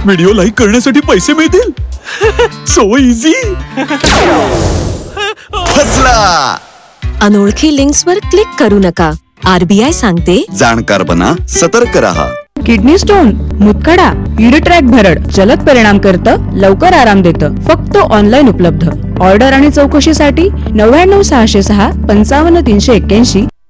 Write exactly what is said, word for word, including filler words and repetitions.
Video like करण्यासाठी पैसे मिळतील. So easy. फसला. अनोळखी लिंक्सवर क्लिक करू नका. आरबीआय सांगते, जाणकार बना, सतर्क रहा. किडनी स्टोन, मुतखडा, ईड ट्रॅक भरड जलद परिणाम करतं, लवकर आराम देतं. फक्त ऑनलाईन उपलब्ध. ऑर्डर आणि चौकशीसाठी नव्याण्णव सहाशे सहा पंचावन्न तीनशे एक्क्याऐंशी